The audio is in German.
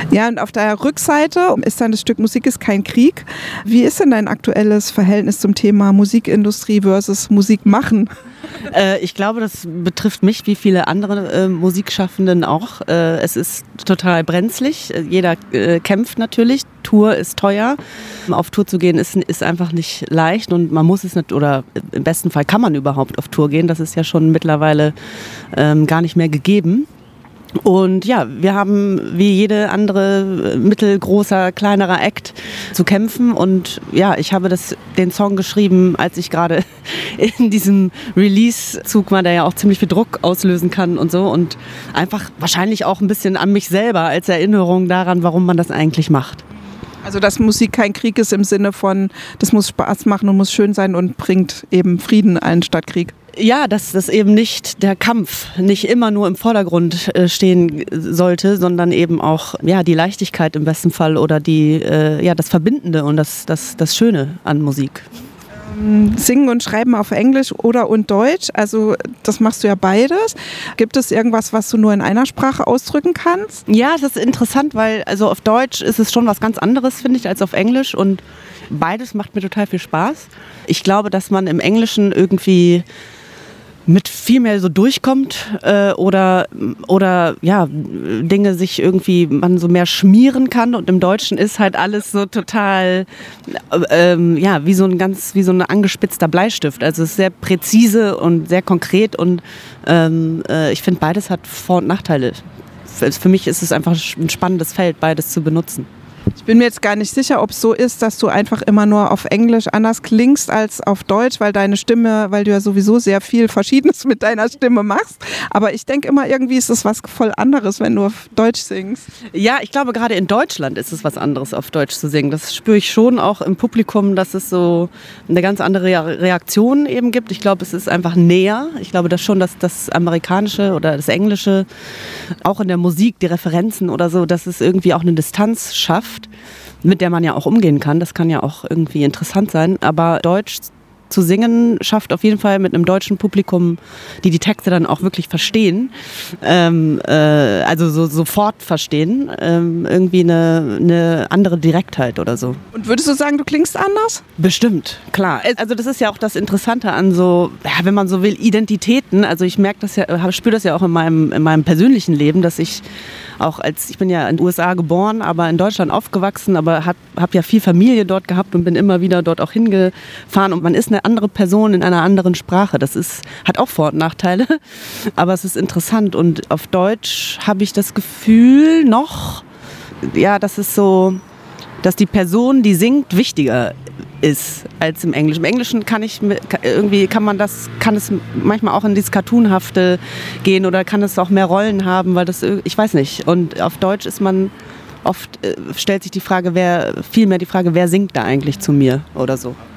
Ja, und auf der Rückseite ist dann das Stück Musik ist kein Krieg. Wie ist denn dein aktuelles Verhältnis zum Thema Musikindustrie versus Musik machen? Ich glaube, das betrifft mich wie viele andere Musikschaffenden auch. Es ist total brenzlig. Jeder kämpft natürlich. Tour ist teuer. Auf Tour zu gehen ist einfach nicht leicht und man muss es nicht, oder im besten Fall kann man überhaupt auf Tour gehen. Das ist ja schon mittlerweile gar nicht mehr gegeben. Und ja, wir haben wie jede andere mittelgroßer, kleinerer Act zu kämpfen. Und ja, ich habe den Song geschrieben, als ich gerade in diesem Release-Zug war, der ja auch ziemlich viel Druck auslösen kann und so. Und einfach wahrscheinlich auch ein bisschen an mich selber als Erinnerung daran, warum man das eigentlich macht. Also dass Musik kein Krieg ist im Sinne von, das muss Spaß machen und muss schön sein und bringt eben Frieden anstatt Krieg. Ja, dass das eben nicht der Kampf nicht immer nur im Vordergrund stehen sollte, sondern eben auch ja, die Leichtigkeit im besten Fall oder das Verbindende und das Schöne an Musik. Singen und Schreiben auf Englisch oder und Deutsch, also das machst du ja beides. Gibt es irgendwas, was du nur in einer Sprache ausdrücken kannst? Ja, das ist interessant, weil also auf Deutsch ist es schon was ganz anderes, finde ich, als auf Englisch und beides macht mir total viel Spaß. Ich glaube, dass man im Englischen irgendwie mit viel mehr so durchkommt oder ja, Dinge sich irgendwie man so mehr schmieren kann und im Deutschen ist halt alles so total ja, wie so ein angespitzter Bleistift. Also es ist sehr präzise und sehr konkret und ich finde beides hat Vor- und Nachteile. Für mich ist es einfach ein spannendes Feld, beides zu benutzen. Ich bin mir jetzt gar nicht sicher, ob es so ist, dass du einfach immer nur auf Englisch anders klingst als auf Deutsch, weil deine Stimme, weil du ja sowieso sehr viel Verschiedenes mit deiner Stimme machst. Aber ich denke immer, irgendwie ist es was voll anderes, wenn du auf Deutsch singst. Ja, ich glaube, gerade in Deutschland ist es was anderes, auf Deutsch zu singen. Das spüre ich schon auch im Publikum, dass es so eine ganz andere Reaktion eben gibt. Ich glaube, es ist einfach näher. Ich glaube, dass schon, dass das Amerikanische oder das Englische, auch in der Musik, die Referenzen oder so, dass es irgendwie auch eine Distanz schafft, mit der man ja auch umgehen kann. Das kann ja auch irgendwie interessant sein. Aber Deutsch zu singen schafft auf jeden Fall mit einem deutschen Publikum, die Texte dann auch wirklich verstehen, also so sofort verstehen, irgendwie eine andere Direktheit oder so. Und würdest du sagen, du klingst anders? Bestimmt, klar. Also das ist ja auch das Interessante an so, ja, wenn man so will, Identitäten. Also ich merke das ja, spüre das ja auch in meinem persönlichen Leben, dass ich auch ich bin ja in den USA geboren, aber in Deutschland aufgewachsen, aber hab ja viel Familie dort gehabt und bin immer wieder dort auch hingefahren und man ist eine andere Person in einer anderen Sprache. Das hat auch Vor- und Nachteile, aber es ist interessant und auf Deutsch habe ich das Gefühl noch, ja, dass die Person, die singt, wichtiger ist als im Englischen. Im Englischen kann es manchmal auch in dieses Cartoonhafte gehen oder kann es auch mehr Rollen haben, weil ich weiß nicht. Und auf Deutsch ist man oft, stellt sich vielmehr die Frage, wer singt da eigentlich zu mir oder so.